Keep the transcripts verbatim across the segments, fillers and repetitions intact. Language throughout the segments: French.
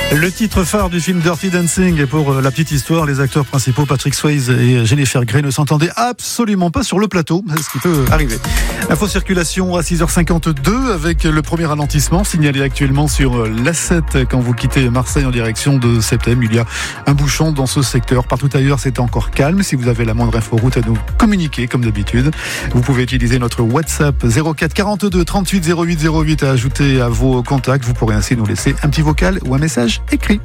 Le titre phare du film Dirty Dancing, et pour la petite histoire, les acteurs principaux Patrick Swayze et Jennifer Grey ne s'entendaient absolument pas sur le plateau, ce qui peut arriver. Info circulation à six heures cinquante-deux avec le premier ralentissement signalé actuellement sur l'A sept quand vous quittez Marseille en direction de Septem. Il y a un bouchon dans ce secteur. Partout ailleurs, c'est encore calme. Si vous avez la moindre inforoute à nous communiquer, comme d'habitude, vous pouvez utiliser notre WhatsApp zéro quatre quarante-deux trente-huit zéro huit zéro huit à ajouter à vos contacts. Vous pourrez ainsi nous laisser un petit vocal ou un message écrit.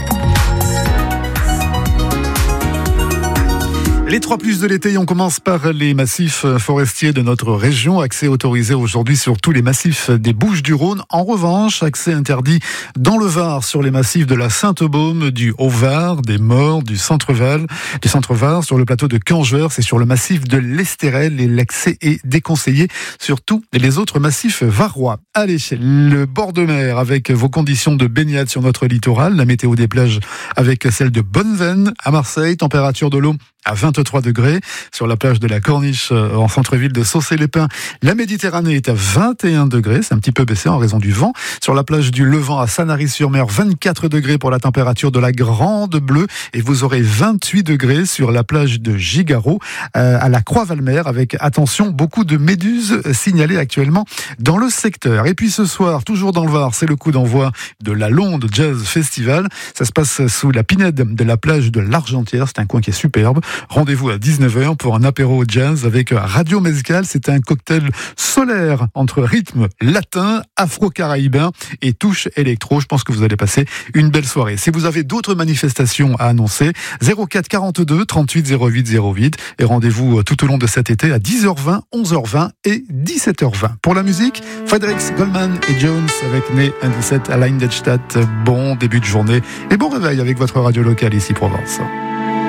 Les trois plus de l'été, on commence par les massifs forestiers de notre région. Accès autorisé aujourd'hui sur tous les massifs des Bouches-du-Rhône. En revanche, accès interdit dans le Var sur les massifs de la Sainte-Baume, du Haut-Var, des Maures, du Centre-Val, du Centre-Var, sur le plateau de Cangeeur, c'est sur le massif de l'Estérel et l'accès est déconseillé sur tous les autres massifs varois. Allez, le bord de mer avec vos conditions de baignade sur notre littoral, la météo des plages avec celle de Bonneveine à Marseille, température de l'eau à vingt-trois degrés. Sur la plage de la Corniche, en centre-ville de Saucé-les-Pins, la Méditerranée est à vingt et un degrés. C'est un petit peu baissé en raison du vent. Sur la plage du Levant à Sanary-sur-Mer, vingt-quatre degrés pour la température de la Grande Bleue. Et vous aurez vingt-huit degrés sur la plage de Gigaro, euh, à la Croix-Valmer, avec, attention, beaucoup de méduses signalées actuellement dans le secteur. Et puis ce soir, toujours dans le Var, c'est le coup d'envoi de la Londe Jazz Festival. Ça se passe sous la pinède de la plage de l'Argentière. C'est un coin qui est superbe. Rendez-vous à dix-neuf heures pour un apéro jazz avec Radio Mezcal. C'est un cocktail solaire entre rythme latin, afro-caraïbin et touche électro. Je pense que vous allez passer une belle soirée. Si vous avez d'autres manifestations à annoncer, zéro quatre quarante-deux trente-huit zéro huit zéro huit et rendez-vous tout au long de cet été à dix heures vingt, onze heures vingt et dix-sept heures vingt. Pour la musique, Fredericks, Goldman et Jones avec Né un dix-sept à Leindettstadt. Bon début de journée et bon réveil avec votre radio locale ici Provence.